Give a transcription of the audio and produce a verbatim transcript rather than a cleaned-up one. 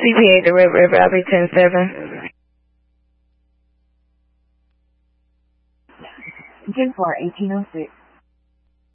C P eight, the Red River, I'll be ten seven. ten four, eighteen oh six.